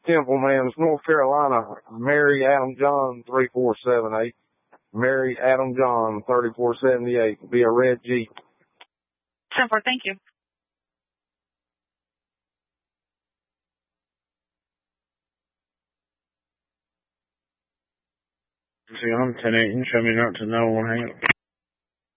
Templeman's, North Carolina. Mary Adam John 3478. Mary Adam John 3478. Be a red Jeep. 10-4, thank you. See, I'm 10-8. You show me not to know one. Hang up.